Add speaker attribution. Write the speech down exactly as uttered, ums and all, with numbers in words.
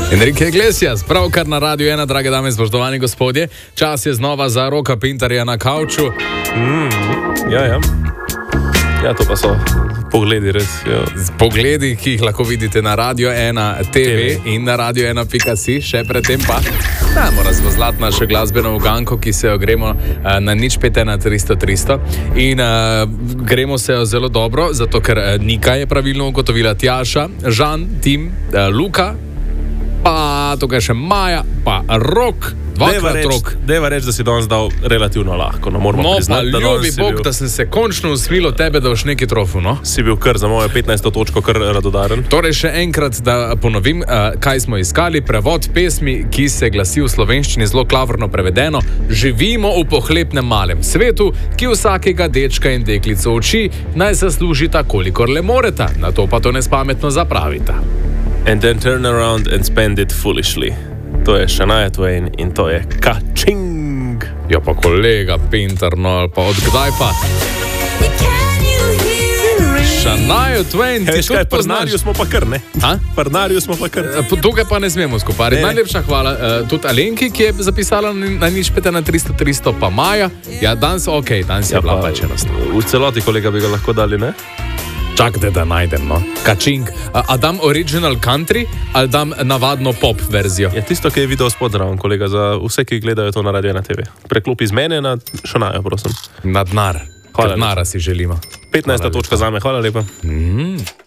Speaker 1: Enrique Iglesias, pravkar na Radiu ena, drage dame, spoštovani gospodje. Čas je znova za Roka Pintarja na kavču.
Speaker 2: Mm, ja, ja. Ja, to pa so pogledi res. Ja.
Speaker 1: Pogledi, ki jih lahko vidite na Radio ena T V in na radio ena pika si, še predtem pa dajmo razvozlati našo glasbeno uganko, ki se jo gremo uh, na nič pet ena tristo tristo. In uh, gremo se jo zelo dobro, zato ker uh, Nika je pravilno ugotovila, Tjaša, Žan, Tim, uh, Luka, pa tukaj še Maja, pa Rok. Dvakrat Rok.
Speaker 2: Deva reči, da si danes dal relativno lahko. No, moramo
Speaker 1: no
Speaker 2: priznati,
Speaker 1: pa ljubi Bog,
Speaker 2: bil...
Speaker 1: da sem se končno usmilo tebe, da boš neki trofu, no?
Speaker 2: Si bil kar za mojo petnajsto točko kar radodaren.
Speaker 1: Torej še enkrat, da ponovim, uh, kaj smo iskali. Prevod pesmi, ki se glasi v slovenščini zelo klavrno prevedeno. Živimo v pohlepnem malem svetu, ki vsakega dečka in deklico uči, naj zaslužita, kolikor le moreta, na to pa to nespametno zapravita.
Speaker 2: And then turn around and spend it foolishly. To je Shania Twain in to je Ka-ching.
Speaker 1: Ja pa kolega Pintar, no ali pa odkdaj pa? Shania Twain, ti tudi poznaš?
Speaker 2: Parnarju smo pa kar, ne?
Speaker 1: Ha?
Speaker 2: Parnarju smo pa kar.
Speaker 1: Tukaj pa ne smemo skupaj. Najlepša hvala uh, tudi Alenki, ki je zapisala na nič pet ena tristo tristo, pa Maja. Ja, danes, ok, danes je ja, bila pač enostavno.
Speaker 2: V celoti, kolega, bi ga lahko dali, ne?
Speaker 1: Čakajte, da najdem, no. Ka-ching. A dam original country, ali dam navadno pop verzijo?
Speaker 2: Ja, tisto, ki je video spod zraven, kolega, za vse, ki gledajo to na Radio ena T V. Preklopi z mene na Shania, prosim.
Speaker 1: Na denar.
Speaker 2: Hvala.
Speaker 1: Denara si želimo.
Speaker 2: petnajsta točka zame, hvala lepa.
Speaker 1: Mm.